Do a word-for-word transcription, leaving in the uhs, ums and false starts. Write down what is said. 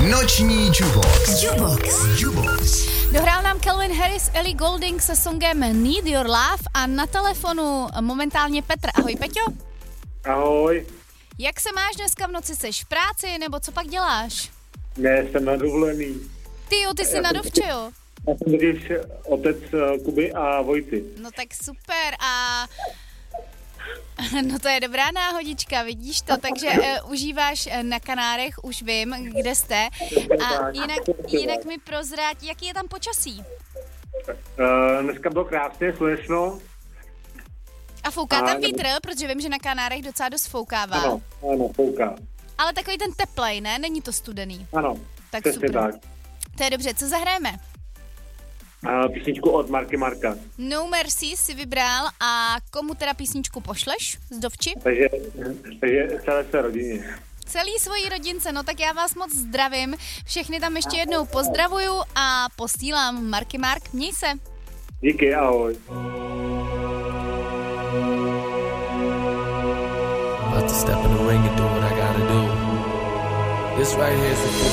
Noční Jukebox. Jukebox. Jukebox. Dohrál nám Calvin Harris, Ellie Goulding se songem Need Your Love a na telefonu momentálně Petr. Ahoj, Peťo. Ahoj. Jak se máš dneska v noci? Seš v práci nebo co pak děláš? Ne, jsem na dovolený. Ty jo, ty jsi na dovče, jo? Já jsem totiž otec Kuby a Vojty. No tak super a... No to je dobrá náhodička, vidíš to, takže uh, užíváš na Kanárech, už vím, kde jste. A jinak, jinak mi prozrať, jaký je tam počasí? Uh, dneska bylo krásně, slunečno. A fouká a tam vítr, protože vím, že na Kanárech docela dost foukává. Ano, ano, fouká. Ale takový ten teplej, ne? Není to studený. Ano, tak přesně super. Tak. To je dobře, co zahrajeme? Uh, písničku od Marky Marka. No Mercy si vybral a komu teda písničku pošleš z dovči? Takže, takže celé své rodině. Celý svojí rodince, no tak já vás moc zdravím. Všechny tam ještě jednou pozdravuju a posílám. Marky Mark, měj se. Díky, ahoj. About to step in the ring and do what I gotta do. This right here is the